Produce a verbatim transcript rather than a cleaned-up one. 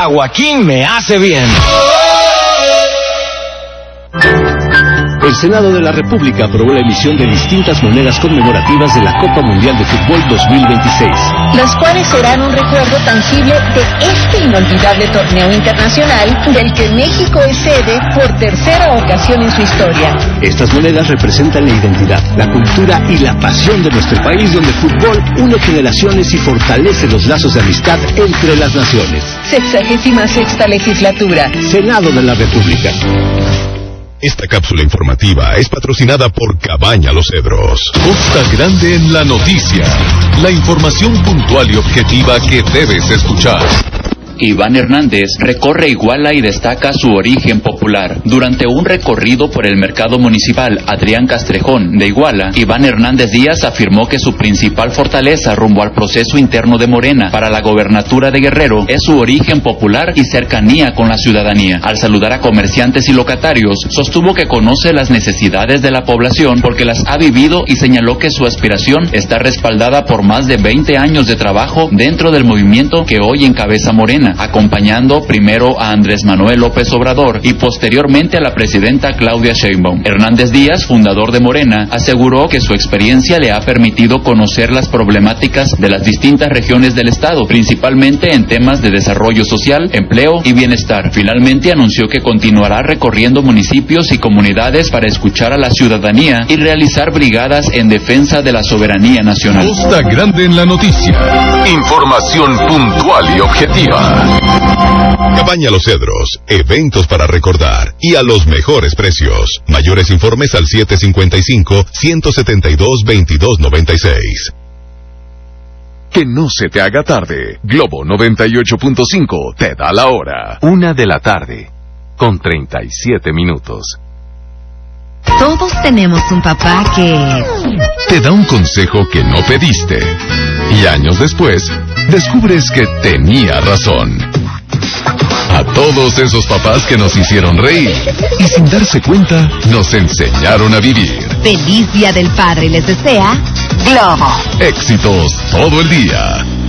Aguaquín me hace bien. El Senado de la República aprobó la emisión de distintas monedas conmemorativas de la Copa Mundial de Fútbol dos mil veintiséis. Las cuales serán un recuerdo tangible de este inolvidable torneo internacional del que México es sede por tercera ocasión en su historia. Estas monedas representan la identidad, la cultura y la pasión de nuestro país, donde el fútbol une generaciones y fortalece los lazos de amistad entre las naciones. Sexagésima sexta legislatura. Senado de la República. Esta cápsula informativa es patrocinada por Cabaña Los Cedros. Costa Grande en la noticia. La información puntual y objetiva que debes escuchar. Iván Hernández recorre Iguala y destaca su origen popular. Durante un recorrido por el mercado municipal Adrián Castrejón de Iguala, Iván Hernández Díaz afirmó que su principal fortaleza rumbo al proceso interno de Morena para la gobernatura de Guerrero es su origen popular y cercanía con la ciudadanía. Al saludar a comerciantes y locatarios, sostuvo que conoce las necesidades de la población porque las ha vivido y señaló que su aspiración está respaldada por más de veinte años de trabajo dentro del movimiento que hoy encabeza Morena, acompañando primero a Andrés Manuel López Obrador y posteriormente a la presidenta Claudia Sheinbaum. Hernández Díaz, fundador de Morena, aseguró que su experiencia le ha permitido conocer las problemáticas de las distintas regiones del estado, principalmente en temas de desarrollo social, empleo y bienestar. Finalmente anunció que continuará recorriendo municipios y comunidades para escuchar a la ciudadanía y realizar brigadas en defensa de la soberanía nacional. Costa Grande en la noticia. Información puntual y objetiva. Cabaña Los Cedros, eventos para recordar y a los mejores precios. Mayores informes al siete cinco cinco, uno siete dos, veintidós noventa y seis. Que no se te haga tarde. Globo noventa y ocho punto cinco te da la hora. Una de la tarde, con treinta y siete minutos. Todos tenemos un papá que te da un consejo que no pediste. Y años después, descubres que tenía razón. A todos esos papás que nos hicieron reír y sin darse cuenta, nos enseñaron a vivir. Feliz Día del Padre les desea Globo. Éxitos todo el día.